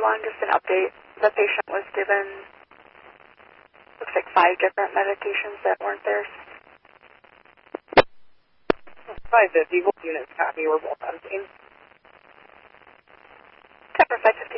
1, just an update. The patient was given, looks like 5 different medications that weren't theirs. 550, both units copy, we're both on scene. Pepper 550.